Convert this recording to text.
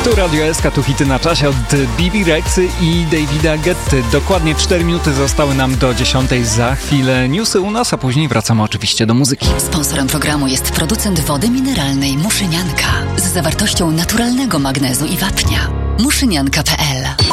Tu Radio SK, tu hity na czasie od Bibi Rexy i Davida Getty. Dokładnie 4 minuty zostały nam do 10:00. Za chwilę newsy u nas, a później wracamy oczywiście do muzyki. Sponsorem programu jest producent wody mineralnej Muszynianka z zawartością naturalnego magnezu i wapnia. Muszynianka.pl